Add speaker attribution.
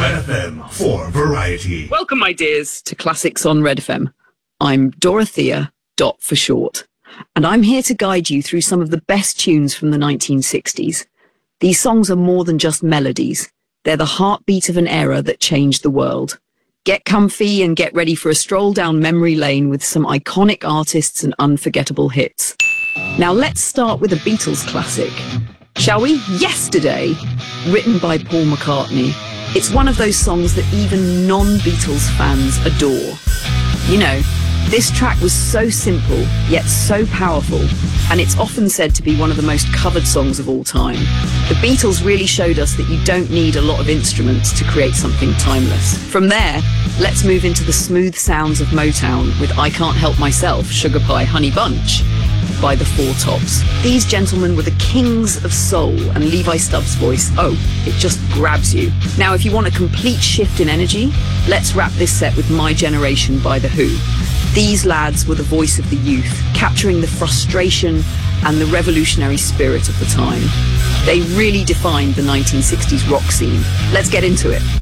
Speaker 1: Red FM for variety.
Speaker 2: Welcome, my dears, to Classics on Red FM. I'm Dorothea, Dot for short, and I'm here to guide you through some of the best tunes from the 1960s. These songs are more than just melodies. They're the heartbeat of an era that changed the world. Get comfy and get ready for a stroll down memory lane with some iconic artists and unforgettable hits. Now let's start with a Beatles classic. Shall we? Yesterday, written by Paul McCartney. It's one of those songs that even non-Beatles fans adore. You know, this track was so simple, yet so powerful, and it's often said to be one of the most covered songs of all time. The Beatles really showed us that you don't need a lot of instruments to create something timeless. From there, let's move into the smooth sounds of Motown with I Can't Help Myself, Sugar Pie, Honey Bunch by the Four Tops. These gentlemen were the kings of soul, and Levi Stubbs' voice, oh, it just grabs you. Now, if you want a complete shift in energy, let's wrap this set with My Generation by The Who. These lads were the voice of the youth, capturing the frustration and the revolutionary spirit of the time. They really defined the 1960s rock scene. Let's get into it.